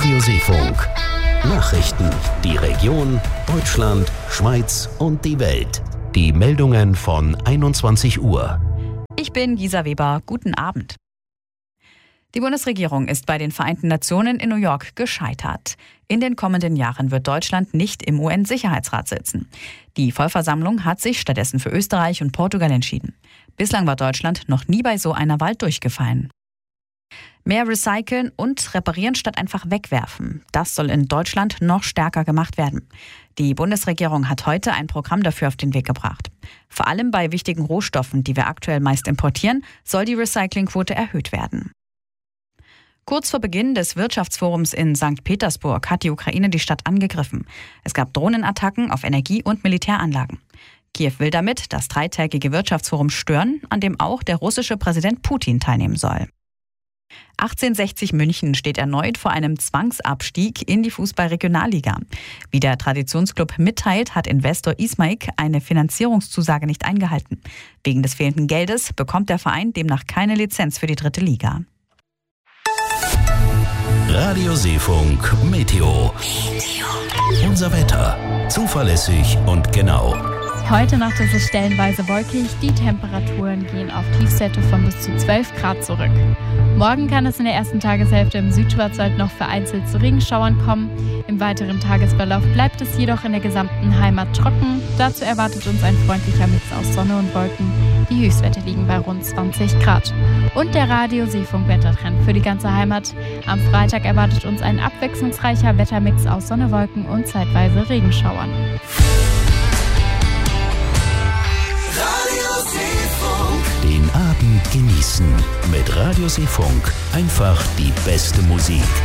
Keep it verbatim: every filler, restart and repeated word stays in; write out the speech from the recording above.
Radio Seefunk. Nachrichten, die Region, Deutschland, Schweiz und die Welt. Die Meldungen von einundzwanzig Uhr. Ich bin Gisa Weber. Guten Abend. Die Bundesregierung ist bei den Vereinten Nationen in New York gescheitert. In den kommenden Jahren wird Deutschland nicht im U N-Sicherheitsrat sitzen. Die Vollversammlung hat sich stattdessen für Österreich und Portugal entschieden. Bislang war Deutschland noch nie bei so einer Wahl durchgefallen. Mehr recyceln und reparieren statt einfach wegwerfen. Das soll in Deutschland noch stärker gemacht werden. Die Bundesregierung hat heute ein Programm dafür auf den Weg gebracht. Vor allem bei wichtigen Rohstoffen, die wir aktuell meist importieren, soll die Recyclingquote erhöht werden. Kurz vor Beginn des Wirtschaftsforums in Sankt Petersburg hat die Ukraine die Stadt angegriffen. Es gab Drohnenattacken auf Energie- und Militäranlagen. Kiew will damit das dreitägige Wirtschaftsforum stören, an dem auch der russische Präsident Putin teilnehmen soll. achtzehnhundertsechzig München steht erneut vor einem Zwangsabstieg in die Fußball-Regionalliga. Wie der Traditionsclub mitteilt, hat Investor Ismaik eine Finanzierungszusage nicht eingehalten. Wegen des fehlenden Geldes bekommt der Verein demnach keine Lizenz für die dritte Liga. Radio Seefunk Meteo. Unser Wetter. Zuverlässig und genau. Heute Nacht ist es stellenweise wolkig. Die Temperaturen gehen auf Tiefstwerte von bis zu zwölf Grad zurück. Morgen kann es in der ersten Tageshälfte im Südschwarzwald noch vereinzelt zu Regenschauern kommen. Im weiteren Tagesverlauf bleibt es jedoch in der gesamten Heimat trocken. Dazu erwartet uns ein freundlicher Mix aus Sonne und Wolken. Die Höchstwerte liegen bei rund zwanzig Grad. Und der Radio-Seefunk-Wettertrend für die ganze Heimat. Am Freitag erwartet uns ein abwechslungsreicher Wettermix aus Sonne, Wolken und zeitweise Regenschauern. Den Abend genießen mit Radio Seefunk. Einfach die beste Musik.